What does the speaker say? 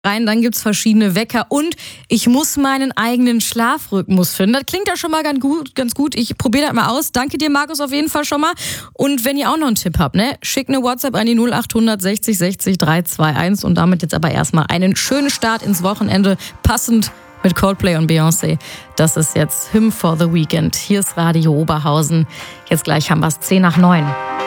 rein, dann gibt's verschiedene Wecker und ich muss meinen eigenen Schlafrhythmus finden. Das klingt ja schon mal ganz gut. Ich probiere das mal aus. Danke dir, Markus, auf jeden Fall schon mal. Und wenn ihr auch noch einen Tipp habt, ne, schickt eine WhatsApp an die 0800 60 60 321 und damit jetzt aber erstmal einen schönen Start ins Wochenende, passend mit Coldplay und Beyoncé. Das ist jetzt Hymn for the Weekend. Hier ist Radio Oberhausen. Jetzt gleich haben wir es 10 nach 9.